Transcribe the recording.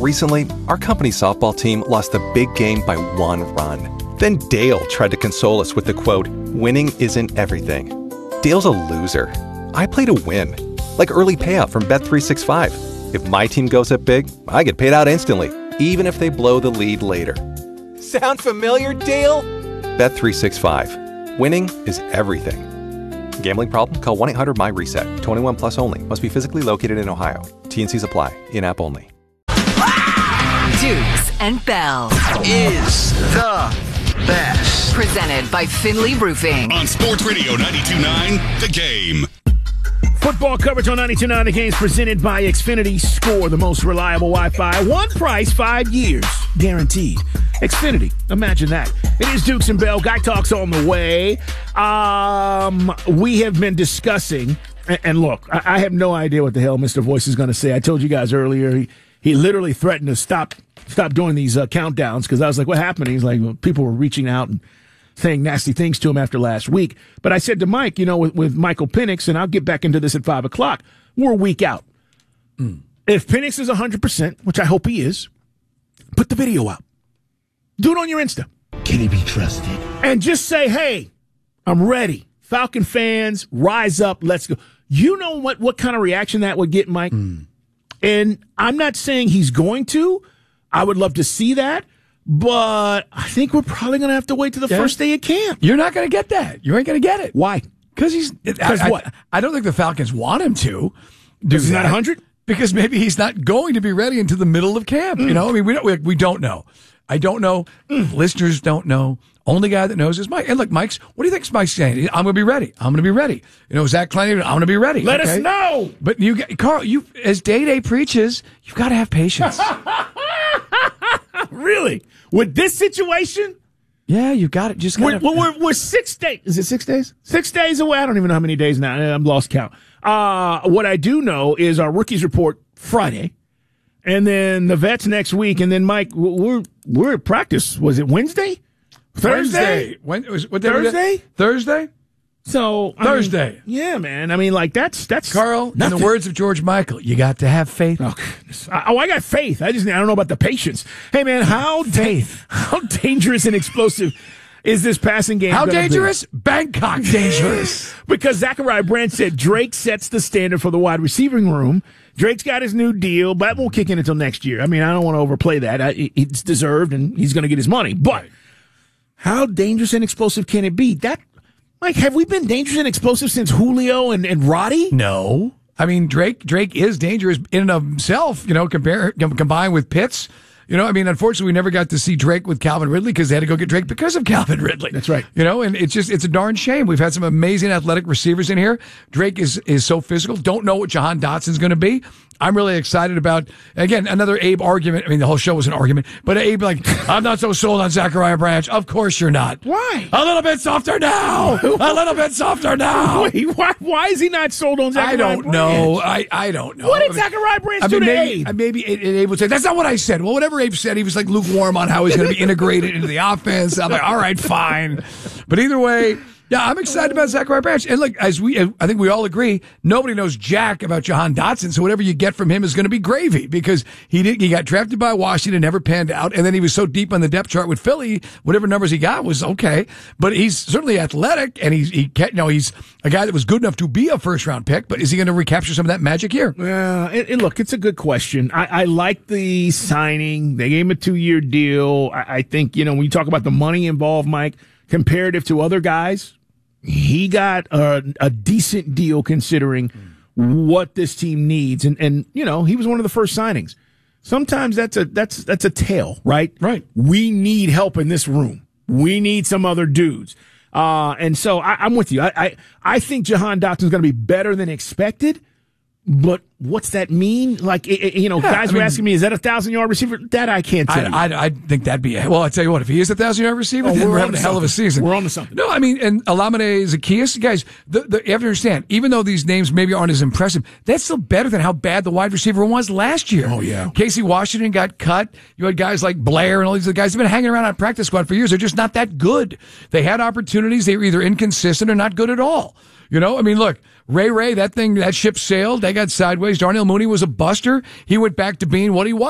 Recently, our company softball team lost a big game by 1 run. Then Dale tried to console us with the quote, "Winning isn't everything." Dale's a loser. I play to win. Like early payout from Bet365. If my team goes up big, I get paid out instantly, even if they blow the lead later. Sound familiar, Dale? Bet365. Winning is everything. Gambling problem? Call 1-800-MY-RESET. 21 plus only. Must be physically located in Ohio. T&Cs apply. In-app only. Dukes and Bell is the best. Presented by Finley Roofing. On Sports Radio 92.9, The Game. Football coverage on 92.9 The Game is presented by Xfinity. Score the most reliable Wi-Fi. One price, 5 years. Guaranteed. Xfinity. Imagine that. It is Dukes and Bell. Guy Talk's on the way. We have been discussing, and look, I have no idea what the hell Mr. Voice is going to say. I told you guys earlier, he literally threatened to stop doing these countdowns because I was like, what happened? He's like, well, people were reaching out and saying nasty things to him after last week. But I said to Mike, with Michael Penix, and I'll get back into this at 5 o'clock, we're a week out. If Penix is 100%, which I hope he is, put the video out. Do it on your Insta. Can he be trusted? And just say, hey, I'm ready. Falcon fans, rise up. Let's go. You know what kind of reaction that would get, Mike? And I'm not saying he's going to. I would love to see that. But I think we're probably going to have to wait to the first day of camp. You're not going to get that. You ain't going to get it. Why? Because what? I don't think the Falcons want him to. Because he's not 100? Because maybe he's not going to be ready until the middle of camp. I mean, we don't know. I don't know. Listeners don't know. Only guy that knows is Mike. And look, what do you think Mike's saying? I'm going to be ready. I'm going to be ready. Zach Klein, I'm going to be ready. Let us know. But Carl, as Day preaches, you've got to have patience. Really? With this situation? Yeah, you got it. Just we're 6 days. Is it 6 days? 6 days away. I don't even know how many days now. I'm lost count. What I do know is our rookies report Friday, and then the vets next week, and then Mike, we're at practice. Was it Wednesday? Thursday? Thursday? Thursday? So Thursday. Yeah, man. I mean, like that's Carl. Nothing. In the words of George Michael, you got to have faith. Oh, I got faith. I don't know about the patience. Hey, man, how dangerous and explosive is this passing game? How dangerous? Bangkok dangerous. Because Zachariah Brandt said Drake sets the standard for the wide receiving room. Drake's got his new deal, but that won't kick in until next year. I mean, I don't want to overplay that. It's deserved, and he's going to get his money. But how dangerous and explosive can it be? Mike, have we been dangerous and explosive since Julio and Roddy? No. I mean, Drake is dangerous in and of himself, combined with Pitts. Unfortunately, we never got to see Drake with Calvin Ridley because they had to go get Drake because of Calvin Ridley. That's right. And it's a darn shame. We've had some amazing athletic receivers in here. Drake is so physical. Don't know what Jahan Dotson's going to be. I'm really excited about, again, another Abe argument. I mean, the whole show was an argument, but Abe, I'm not so sold on Zachariah Branch. Of course you're not. Why? A little bit softer now. A little bit softer now. Wait, why is he not sold on Zachariah Branch? I don't know. I don't know. What did Zachariah Branch do to Abe? Maybe Abe would say, that's not what I said. Well, whatever Abe said, he was lukewarm on how he's going to be integrated into the offense. I'm like, all right, fine. But either way, yeah, I'm excited about Zachariah Branch. And look, I think we all agree, nobody knows jack about Jahan Dotson, so whatever you get from him is going to be gravy because he got drafted by Washington, never panned out, and then he was so deep on the depth chart with Philly, whatever numbers he got was okay. But he's certainly athletic, and he's a guy that was good enough to be a first-round pick, but is he going to recapture some of that magic here? Well, look, it's a good question. I like the signing. They gave him a 2-year deal. I think, when you talk about the money involved, Mike, comparative to other guys, he got a decent deal considering what this team needs. And he was one of the first signings. Sometimes that's a tale, right? Right. We need help in this room. We need some other dudes. And so I'm with you. I think Jahan Dotson's going to be better than expected. But what's that mean? Guys were asking me, is that a 1,000-yard receiver? That I can't tell you. I think that'd be, well, I tell you what, if he is a 1,000-yard receiver, then we're having a hell of a season. We're on to something. No, I mean, and Olamide Zaccheaus, guys, you have to understand, even though these names maybe aren't as impressive, that's still better than how bad the wide receiver was last year. Oh, yeah. Casey Washington got cut. You had guys like Blair and all these other guys who've been hanging around on practice squad for years. They're just not that good. They had opportunities. They were either inconsistent or not good at all. Look, Ray, that ship sailed. They got sideways. Darnell Mooney was a buster. He went back to being what he was.